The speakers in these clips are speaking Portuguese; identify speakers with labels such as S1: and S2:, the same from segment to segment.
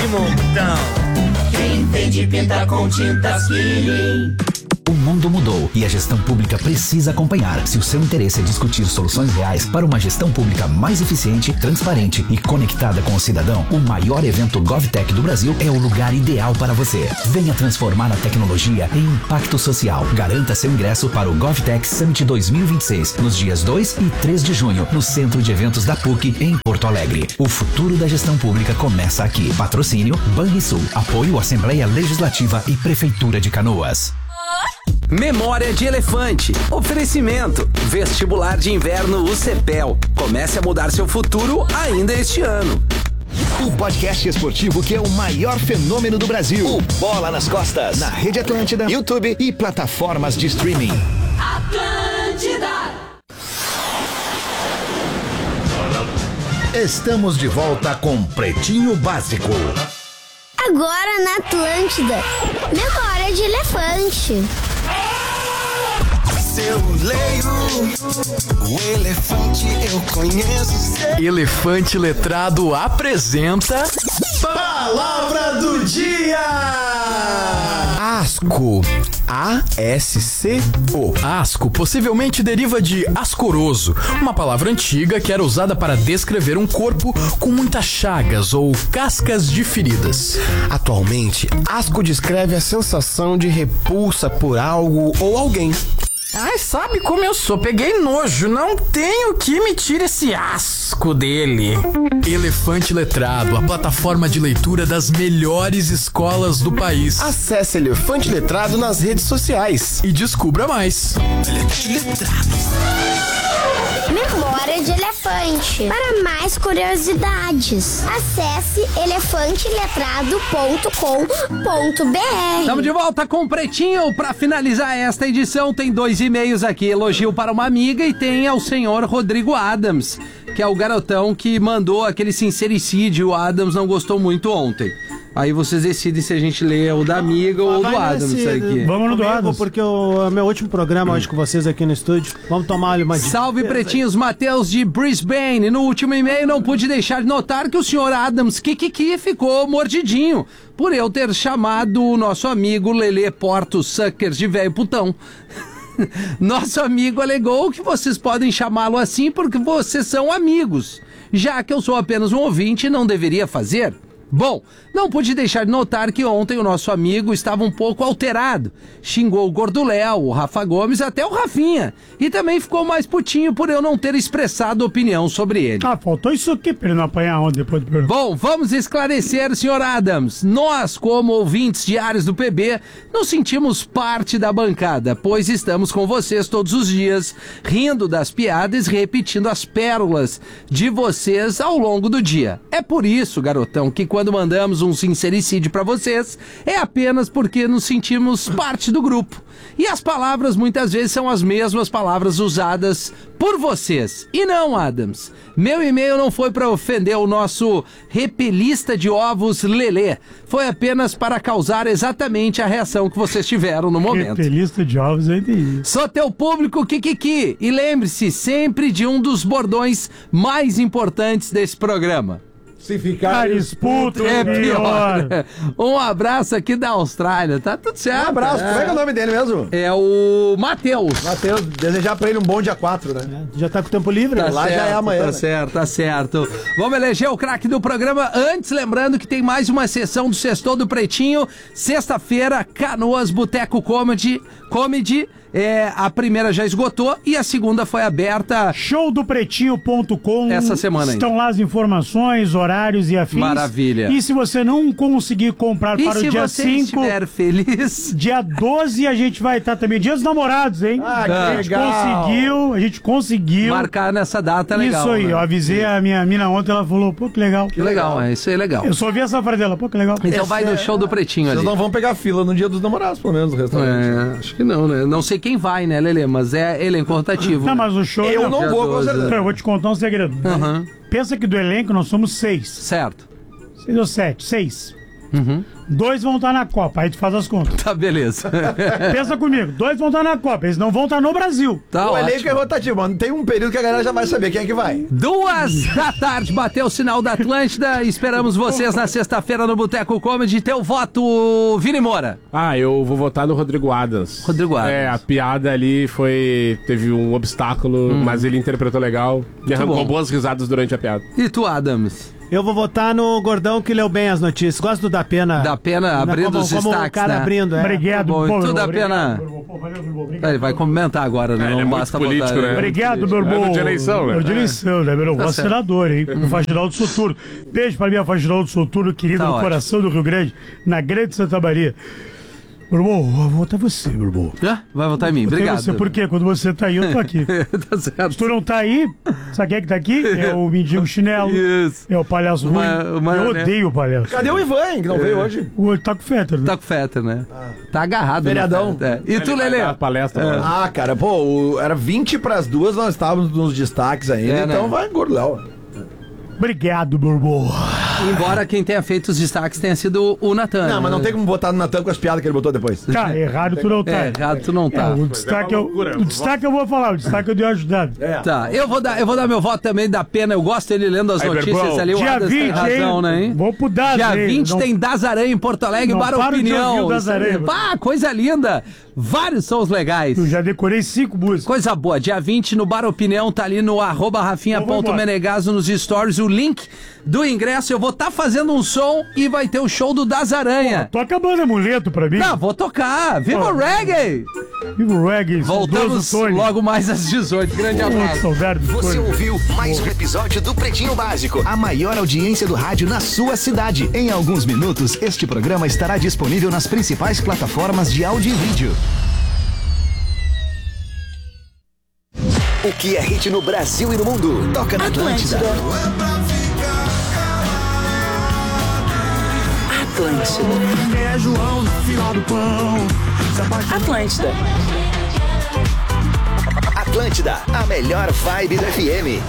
S1: montão. Quem entende pinta com tintas Killing.
S2: O mundo mudou e a gestão pública precisa acompanhar. Se o seu interesse é discutir soluções reais para uma gestão pública mais eficiente, transparente e conectada com o cidadão, o maior evento GovTech do Brasil é o lugar ideal para você. Venha transformar a tecnologia em impacto social. Garanta seu ingresso para o GovTech Summit 2026, nos dias 2 e 3 de junho, no Centro de Eventos da PUC, em Porto Alegre. O futuro da gestão pública começa aqui. Patrocínio Banrisul. Apoio Assembleia Legislativa e Prefeitura de Canoas.
S3: Memória de Elefante. Oferecimento. Vestibular de Inverno UCPEL. Comece a mudar seu futuro ainda este ano.
S4: O podcast esportivo que é o maior fenômeno do Brasil. O Bola nas Costas. Na Rede Atlântida, YouTube e plataformas de streaming.
S1: Atlântida.
S4: Estamos de volta com Pretinho Básico.
S5: Agora na Atlântida. Memória de Elefante.
S6: Se eu leio o elefante, eu conheço.
S7: Elefante Letrado apresenta
S8: Palavra do Dia!
S7: asco. A-S-C-O. Asco possivelmente deriva de ascoroso, uma palavra antiga que era usada para descrever um corpo com muitas chagas ou cascas de feridas.
S8: Atualmente, asco descreve a sensação de repulsa por algo ou alguém.
S9: Ai, sabe como eu sou? Peguei nojo. Não tenho que me tirar esse asco dele.
S7: Elefante Letrado, a plataforma de leitura das melhores escolas do país.
S8: Acesse Elefante Letrado nas redes sociais
S7: E descubra mais.
S5: Memória de Elefante. Para mais curiosidades, acesse elefanteletrado.com.br.
S10: Estamos de volta com o Pretinho. Para finalizar esta edição, tem 2 e-mails aqui. Elogio para uma amiga e tem ao senhor Rodrigo Adams, que é o garotão que mandou aquele sincericídio. O Adams não gostou muito ontem. Aí vocês decidem se a gente lê o da amiga ou o do Adams aqui.
S11: Vamos no do Adams. Porque é o meu último programa hoje com vocês aqui no estúdio. Vamos tomar uma dica.
S10: Salve, pretinhos, Matheus de Brisbane. No último e-mail não pude deixar de notar que o senhor Adams Kikiki ficou mordidinho por eu ter chamado o nosso amigo Lelê Porto Suckers de velho putão. Nosso amigo alegou que vocês podem chamá-lo assim porque vocês são amigos, já que eu sou apenas um ouvinte e não deveria fazer. Bom, não pude deixar de notar que ontem o nosso amigo estava um pouco alterado. Xingou o Gordo Léo, o Rafa Gomes, até o Rafinha. E também ficou mais putinho por eu não ter expressado opinião sobre ele.
S11: Ah, faltou isso aqui pra ele não apanhar ontem depois do programa.
S10: Bom, vamos esclarecer, senhor Adams. Nós, como ouvintes diários do PB, nos sentimos parte da bancada, pois estamos com vocês todos os dias, rindo das piadas e repetindo as pérolas de vocês ao longo do dia. É por isso, garotão, que quando mandamos um sincericídio pra vocês, é apenas porque nos sentimos parte do grupo. E as palavras muitas vezes são as mesmas palavras usadas por vocês. E não, Adams, meu e-mail não foi para ofender o nosso repelista de ovos Lelê. Foi apenas para causar exatamente a reação que vocês tiveram no momento.
S11: Repelista de ovos, eu entendi.
S10: Sou teu público, Kikiki. E lembre-se sempre de um dos bordões mais importantes desse programa.
S8: Se ficar
S11: esputo,
S10: é pior. Um abraço aqui da Austrália, tá tudo certo.
S8: Um abraço, como é que é o nome dele mesmo?
S10: É o Matheus.
S8: Matheus, desejar pra ele um bom dia 4, né?
S11: Já tá com o tempo livre?
S10: Tá
S8: Lá
S10: certo,
S8: já é amanhã.
S10: Tá
S8: né?
S10: certo, tá certo. Vamos eleger o craque do programa. Antes, lembrando que tem mais uma sessão do Sextou do Pretinho. Sexta-feira, Canoas Boteco Comedy. A primeira já esgotou e a segunda foi aberta.
S11: Showdopretinho.com.
S10: Essa semana ainda.
S11: Estão lá as informações, horários e afins.
S10: Maravilha.
S11: E se você não conseguir comprar
S10: E
S11: para
S10: se
S11: o dia
S10: você
S11: 5,
S10: estiver feliz,
S11: dia 12 a gente vai estar também. Dia dos Namorados, hein?
S8: Ah, que
S11: a gente
S8: legal.
S11: a gente conseguiu.
S10: marcar nessa data, legal.
S11: Isso aí,
S10: né?
S11: eu avisei a minha mina ontem, ela falou, pô, que legal.
S10: Que legal, isso aí é legal.
S11: Eu só ouvi essa frase dela, pô, que legal.
S10: Então vai no Show do Pretinho
S8: Vocês
S10: ali.
S8: não vão pegar fila no dia dos namorados, pelo menos, no restaurante.
S10: Acho que não, né? Não sei quem vai, né, Lelê? Mas é elenco rotativo.
S11: Não, mas o show...
S8: Eu não vou, com certeza.
S11: Eu vou te contar um segredo.
S10: Uhum.
S11: Pensa que do elenco nós somos 6.
S10: Certo.
S11: 6 ou 7? 6. 2 vão estar na Copa, aí tu faz as contas.
S10: Tá, beleza.
S11: Pensa comigo, 2 vão estar na Copa, eles não vão estar no Brasil.
S10: Tá
S12: O
S10: ótimo.
S12: elenco é rotativo, mano. Tem um período que a galera já vai saber quem é que vai.
S10: 2h, bateu o sinal da Atlântida. Esperamos vocês na sexta-feira no Boteco Comedy. Teu voto, Vini Moura.
S13: Eu vou votar no Rodrigo Adams.
S10: Rodrigo Adams.
S13: A piada ali teve um obstáculo, mas ele interpretou legal e arrancou
S10: bom.
S13: boas risadas durante a piada.
S10: E tu, Adams?
S11: Eu vou votar no Gordão que leu bem as notícias. Gosto do Da Pena.
S10: Da Pena abrindo os
S11: como
S10: destaques,
S11: o cara
S10: né?
S11: abrindo,
S10: Obrigado,
S11: Tá bom.
S10: e tu, Da Pena? Ele vai comentar agora, né?
S13: Ele é muito político, né?
S11: Obrigado, meu irmão.
S13: É de eleição, né?
S11: É de eleição, né, meu irmão?
S10: Tá certo.
S11: Senador, hein? O Faginaldo Soturno. Beijo pra minha Faginaldo Soturno, querido
S10: Tá
S11: do
S10: ótimo.
S11: coração do Rio Grande, na Grande Santa Maria. Meu irmão, eu vou votar você, meu irmão.
S10: Vai votar em mim,
S11: Votei
S10: obrigado.
S11: Você, por quê? Quando você tá aí, eu tô aqui.
S10: Tá certo.
S11: Se tu não tá aí, sabe quem é que tá aqui? É o Mendigo Chinelo.
S10: Isso.
S11: É o Palhaço Ruim. Eu odeio o Palhaço.
S12: Cadê o Ivan, hein, que não veio hoje?
S11: Ele tá com Fetter, né?
S10: Tá com Fetter, né? Tá agarrado.
S12: Feriadão.
S10: Né? E tu, Lelê?
S13: Palestra. Né?
S12: Cara, era 20 pras 2, nós estávamos nos destaques ainda, então vai Gordão.
S11: Obrigado, meu irmão.
S10: Embora quem tenha feito os destaques tenha sido o Natan.
S12: Não, mas não tem como botar no Natan com as piadas que ele botou depois.
S11: Tá, errado tu não tá.
S10: Errado tu não tá.
S11: O destaque eu vou falar, o destaque eu dei uma ajudada.
S10: Tá, eu vou dar meu voto também Da Pena. Eu gosto dele lendo as notícias ali. O
S11: Dia
S10: Adams
S11: 20,
S10: tem razão,
S11: hein?
S10: né, hein?
S11: Vou pro Das,
S10: Dia
S11: hein?
S10: 20
S11: Não-
S10: tem Das Aranha em Porto Alegre,
S11: Não
S10: Bar
S11: paro de
S10: Opinião.
S11: ouvir o Das Aranha.
S10: Pá, coisa linda. Vários sons legais.
S11: Eu já decorei 5 músicas.
S10: Coisa boa. Dia 20 no Bar Opinião, tá ali no @rafinha.menegaso nos stories, o link do ingresso. Eu vou estar fazendo um som e vai ter o show do Das Aranha.
S11: Toca a banda Amuleto pra mim.
S10: Não, vou tocar. Viva o reggae!
S11: Viva o reggae.
S10: Voltamos
S11: saudoso Tony.
S10: logo mais às 18. Grande
S11: Pô, que
S10: abraço.
S11: saudade do
S4: Você
S11: Tony.
S4: ouviu mais um episódio do Pretinho Básico, a maior audiência do rádio na sua cidade. Em alguns minutos, este programa estará disponível nas principais plataformas de áudio e vídeo. O que é hit no Brasil e no mundo? Toca na Atlântida.
S6: É João no final do pão.
S14: Atlântida.
S4: Atlântida, a melhor vibe do FM.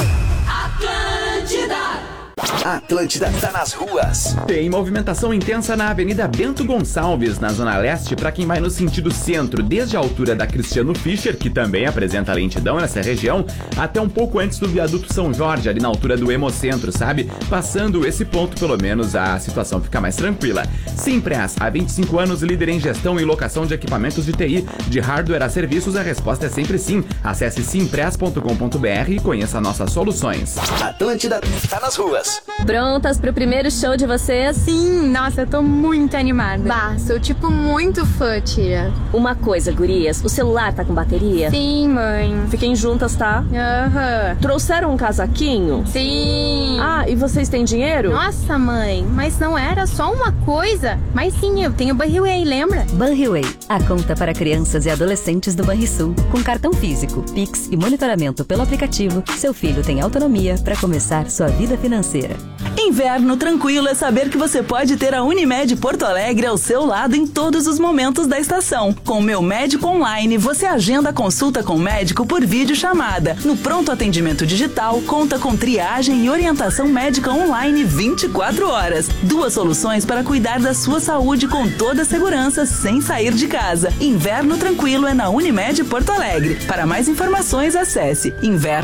S4: Atlântida tá nas ruas.
S15: Tem movimentação intensa na Avenida Bento Gonçalves, na Zona Leste, para quem vai no sentido centro, desde a altura da Cristiano Fischer, que também apresenta lentidão nessa região, até um pouco antes do viaduto São Jorge, ali na altura do Hemocentro, sabe? Passando esse ponto, pelo menos, a situação fica mais tranquila. Simpress, há 25 anos, líder em gestão e locação de equipamentos de TI, de hardware a serviços, a resposta é sempre sim. Acesse simpress.com.br e conheça nossas soluções.
S4: Atlântida tá nas ruas.
S14: Prontas pro primeiro show de vocês?
S16: Sim, nossa, eu tô muito animada. Bah, sou tipo muito fã, tia.
S14: Uma coisa, gurias, o celular tá com bateria?
S16: Sim, mãe.
S14: Fiquem juntas, tá?
S16: Aham.
S14: Trouxeram um casaquinho?
S16: Sim.
S14: Ah, e vocês têm dinheiro?
S16: Nossa, mãe, mas não era só uma coisa? Mas sim, eu tenho Banriway, lembra?
S17: Banriway, a conta para crianças e adolescentes do Banrisul. Com cartão físico, Pix e monitoramento pelo aplicativo, seu filho tem autonomia para começar sua vida financeira.
S18: Inverno tranquilo é saber que você pode ter a Unimed Porto Alegre ao seu lado em todos os momentos da estação. Com o Meu Médico Online, você agenda a consulta com o médico por videochamada. No pronto atendimento digital, conta com triagem e orientação médica online 24 horas. 2 soluções para cuidar da sua saúde com toda a segurança, sem sair de casa. Inverno tranquilo é na Unimed Porto Alegre. Para mais informações, acesse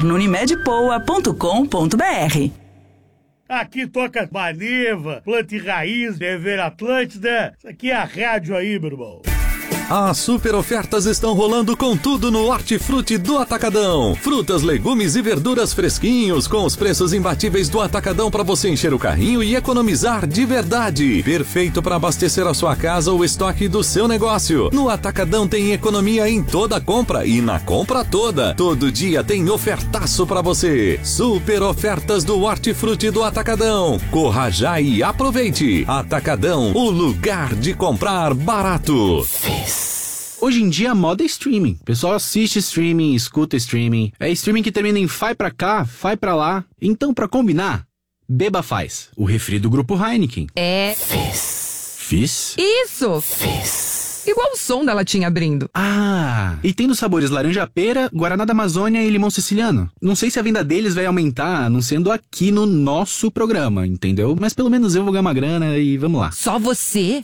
S18: invernounimedpoa.com.br.
S11: Aqui toca Maneva, Planta e Raiz, Dever Atlântida. Isso aqui é a rádio aí, meu irmão.
S19: As super ofertas estão rolando com tudo no Hortifruti do Atacadão. Frutas, legumes e verduras fresquinhos com os preços imbatíveis do Atacadão para você encher o carrinho e economizar de verdade. Perfeito para abastecer a sua casa ou estoque do seu negócio. No Atacadão tem economia em toda compra e na compra toda. Todo dia tem ofertaço para você. Super ofertas do Hortifruti do Atacadão. Corra já e aproveite. Atacadão, o lugar de comprar barato.
S20: Hoje em dia a moda é streaming. O pessoal assiste streaming, escuta streaming. É streaming que termina em fai pra cá, fai pra lá. Então, pra combinar, beba Faz, o refri do grupo Heineken.
S21: É.
S20: Fiz?
S21: Isso! Igual o som da latinha abrindo.
S20: Ah, e tem nos sabores laranja-pera, guaraná da Amazônia e limão siciliano. Não sei se a venda deles vai aumentar, anunciando aqui no nosso programa, entendeu? Mas pelo menos eu vou ganhar uma grana e vamos lá.
S21: Só você?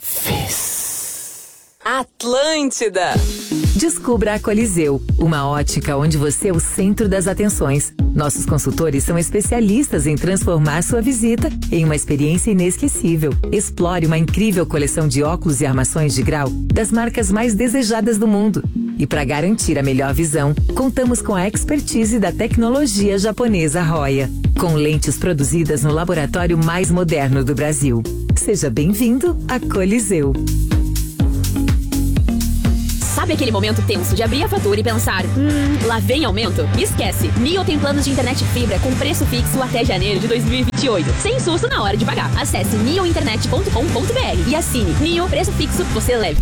S22: Atlântida. Descubra a Coliseu, uma ótica onde você é o centro das atenções. Nossos consultores são especialistas em transformar sua visita em uma experiência inesquecível. Explore uma incrível coleção de óculos e armações de grau das marcas mais desejadas do mundo. E para garantir a melhor visão, contamos com a expertise da tecnologia japonesa Roya, com lentes produzidas no laboratório mais moderno do Brasil. Seja bem-vindo à Coliseu.
S23: Sabe aquele momento tenso de abrir a fatura e pensar, lá vem aumento? Esquece! Mio tem planos de internet fibra com preço fixo até janeiro de 2028. Sem susto na hora de pagar. Acesse miointernet.com.br e assine. Mio, preço fixo, você leve.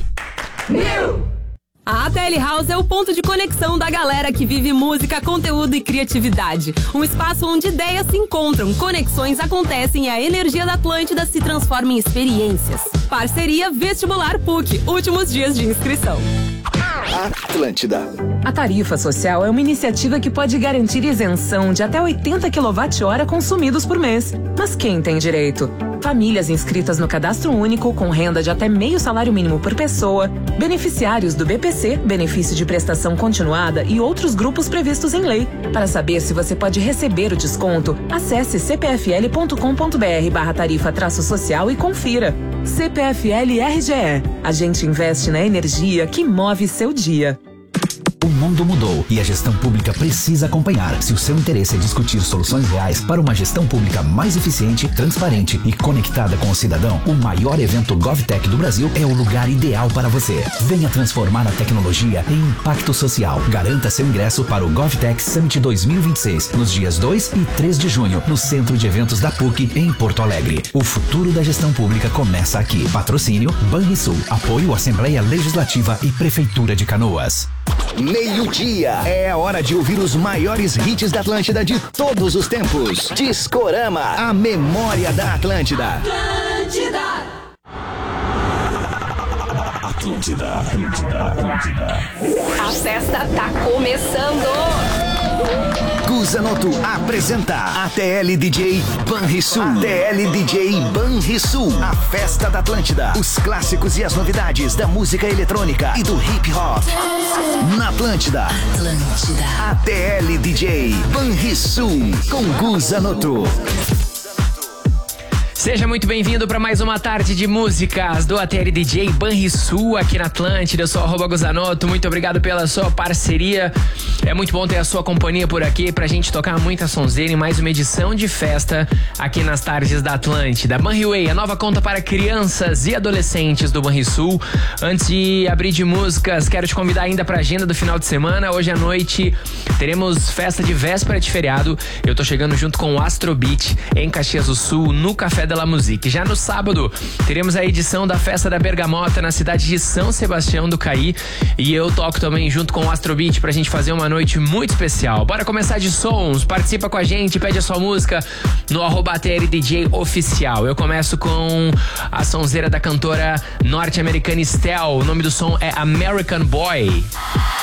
S22: A ATL House é o ponto de conexão da galera que vive música, conteúdo e criatividade. Um espaço onde ideias se encontram, conexões acontecem e a energia da Atlântida se transforma em experiências. Parceria Vestibular PUC. Últimos dias de inscrição.
S4: Atlântida.
S22: A tarifa social é uma iniciativa que pode garantir isenção de até 80 kWh consumidos por mês. Mas quem tem direito? Famílias inscritas no Cadastro Único com renda de até meio salário mínimo por pessoa, beneficiários do BPC, benefício de prestação continuada e outros grupos previstos em lei. Para saber se você pode receber o desconto, acesse cpfl.com.br/tarifa-social e confira. CPFL RGE. A gente investe na energia que move seu dia.
S2: O mundo mudou e a gestão pública precisa acompanhar. Se o seu interesse é discutir soluções reais para uma gestão pública mais eficiente, transparente e conectada com o cidadão, o maior evento GovTech do Brasil é o lugar ideal para você. Venha transformar a tecnologia em impacto social. Garanta seu ingresso para o GovTech Summit 2026, nos dias 2 e 3 de junho, no Centro de Eventos da PUC, em Porto Alegre. O futuro da gestão pública começa aqui. Patrocínio Banrisul. Apoio Assembleia Legislativa e Prefeitura de Canoas.
S4: Meio-dia. É a hora de ouvir os maiores hits da Atlântida de todos os tempos. Discorama, a memória da Atlântida.
S22: Atlântida. A festa tá começando.
S4: Guzanoto apresenta ATL DJ Banrisul. ATL DJ Banrisul. A festa da Atlântida. Os clássicos e as novidades da música eletrônica e do hip hop. Na Atlântida. ATL DJ Banrisul com Guzanoto.
S24: Seja muito bem-vindo para mais uma tarde de músicas do ATL DJ Banrisul aqui na Atlântida. Eu sou o @Guzanoto, muito obrigado pela sua parceria. É muito bom ter a sua companhia por aqui pra gente tocar muita sonzeira em mais uma edição de festa aqui nas tardes da Atlântida. Banriway, a nova conta para crianças e adolescentes do Banrisul. Antes de abrir de músicas, quero te convidar ainda pra agenda do final de semana. Hoje à noite teremos festa de véspera de feriado. Eu tô chegando junto com o Astrobeat em Caxias do Sul, no Café da La Musique. Já no sábado, teremos a edição da Festa da Bergamota na cidade de São Sebastião do Caí. E eu toco também junto com o Astrobeat pra gente fazer uma noite muito especial. Bora começar de sons, participa com a gente, pede a sua música no @ATLDJ oficial. Eu começo com a sonzeira da cantora norte-americana Estelle. O nome do som é American Boy.